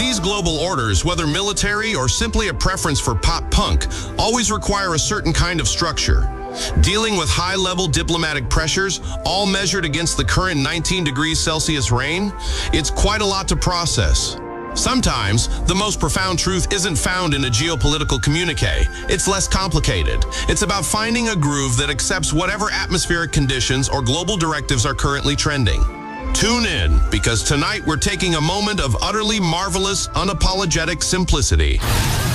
These global orders, whether military or simply a preference for pop punk, always require a certain kind of structure. Dealing with high-level diplomatic pressures, all measured against the current 19 degrees Celsius reign, it's quite a lot to process. Sometimes, the most profound truth isn't found in a geopolitical communique. It's less complicated. It's about finding a groove that accepts whatever atmospheric conditions or global directives are currently trending. Tune in, because tonight we're taking a moment of utterly marvelous, unapologetic simplicity.